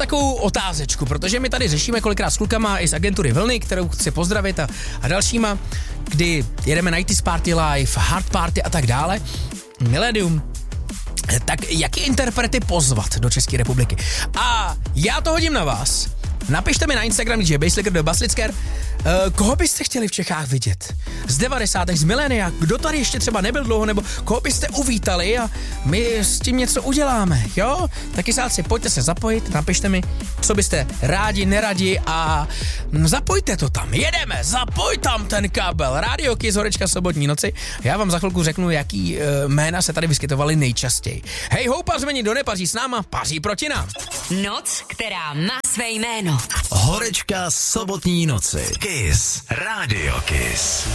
takovou otázečku, protože my tady řešíme kolikrát s klukama i z agentury Vlny, kterou chci pozdravit a dalšíma, kdy jedeme 90s Party Live, Hard Party a tak dále. Millennium. Tak jaký interprety pozvat do České republiky? A já to hodím na vás. Napište mi na Instagram DJ Basslicker do Basslicker, koho byste chtěli v Čechách vidět? Z 90. z milénia, kdo tady ještě třeba nebyl dlouho, nebo koho byste uvítali a my s tím něco uděláme, jo? Taky sáci, pojďte se zapojit, napište mi, co byste rádi, neradi a zapojte to tam, jedeme, zapoj tam ten kabel, Radio Kiss, Horečka sobotní noci. Já vám za chvilku řeknu, jaký jména se tady vyskytovaly nejčastěji. Hej, houpa zmení do nepaří s náma, paří proti nám. Noc, která má své jméno. Horečka sobotní noci. Kiss. Radio Kiss.